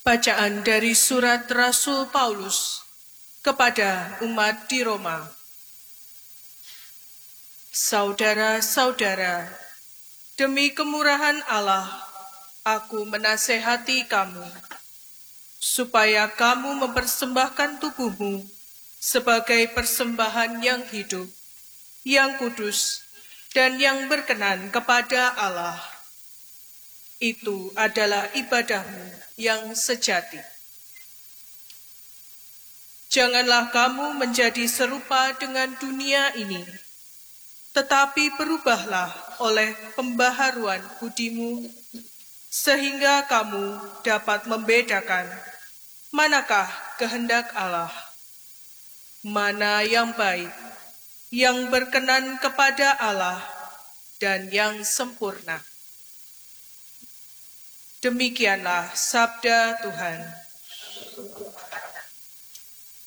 Bacaan dari surat Rasul Paulus kepada umat di Roma. Saudara-saudara, demi kemurahan Allah, aku menasehati kamu, supaya kamu mempersembahkan tubuhmu sebagai persembahan yang hidup, yang kudus, dan yang berkenan kepada Allah. Itu adalah ibadahmu yang sejati. Janganlah kamu menjadi serupa dengan dunia ini, tetapi berubahlah oleh pembaharuan budimu, sehingga kamu dapat membedakan manakah kehendak Allah, mana yang baik, yang berkenan kepada Allah, dan yang sempurna. Demikianlah sabda Tuhan.